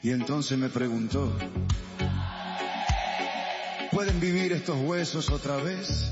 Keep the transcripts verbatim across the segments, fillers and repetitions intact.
Y entonces me preguntó, ¿pueden vivir estos huesos otra vez?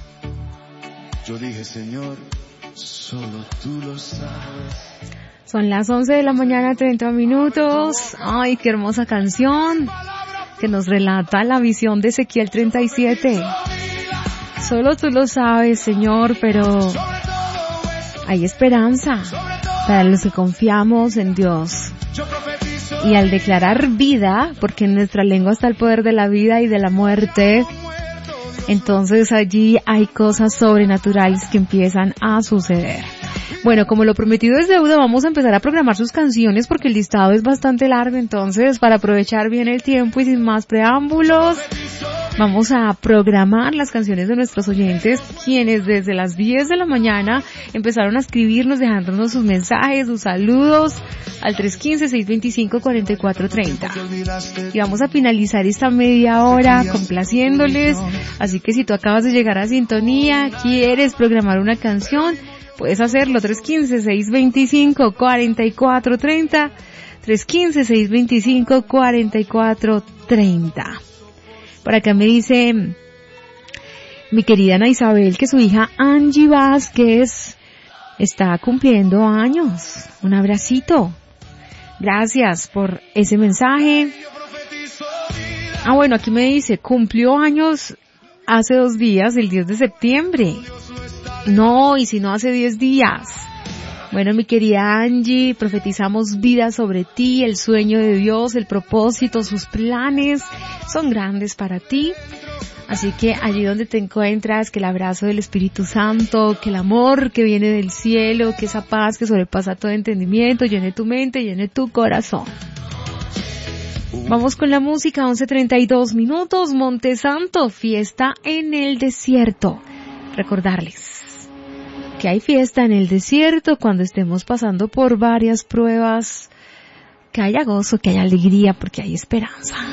Yo dije, Señor, solo tú lo sabes. Son las once de la mañana, treinta minutos. Ay, qué hermosa canción que nos relata la visión de Ezequiel treinta y siete. Solo tú lo sabes, Señor, pero hay esperanza para los que confiamos en Dios. Y al declarar vida, porque en nuestra lengua está el poder de la vida y de la muerte, entonces allí hay cosas sobrenaturales que empiezan a suceder. Bueno, como lo prometido es deuda, vamos a empezar a programar sus canciones porque el listado es bastante largo, entonces para aprovechar bien el tiempo y sin más preámbulos, vamos a programar las canciones de nuestros oyentes, quienes desde las diez de la mañana empezaron a escribirnos, dejándonos sus mensajes, sus saludos al tres uno cinco, seis dos cinco, cuatro cuatro tres cero. Y vamos a finalizar esta media hora complaciéndoles, así que si tú acabas de llegar a sintonía, quieres programar una canción, puedes hacerlo, tres uno cinco, seis dos cinco, cuatro cuatro tres cero, tres uno cinco, seis dos cinco, cuatro cuatro tres cero. Por acá me dice mi querida Ana Isabel que su hija Angie Vázquez está cumpliendo años. Un abracito. Gracias por ese mensaje. Ah, bueno, aquí me dice, cumplió años hace dos días, el diez de septiembre. No, y si no hace diez días. Bueno, mi querida Angie, profetizamos vida sobre ti, el sueño de Dios, el propósito, sus planes son grandes para ti. Así que allí donde te encuentras, que el abrazo del Espíritu Santo, que el amor que viene del cielo, que esa paz que sobrepasa todo entendimiento, llene tu mente, llene tu corazón. Vamos con la música, once treinta y dos minutos, Montesanto, fiesta en el desierto. Recordarles que hay fiesta en el desierto cuando estemos pasando por varias pruebas, que haya gozo, que haya alegría, porque hay esperanza.